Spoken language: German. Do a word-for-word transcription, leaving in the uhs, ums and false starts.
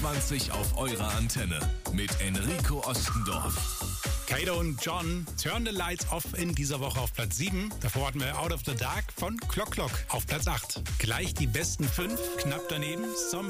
zweiundzwanzig auf eurer Antenne mit Enrico Ostendorf. Kato und John, Turn the Lights Off in dieser Woche auf Platz sieben. Davor hatten wir Out of the Dark von Clock Clock auf Platz acht. Gleich die besten fünf, knapp daneben Some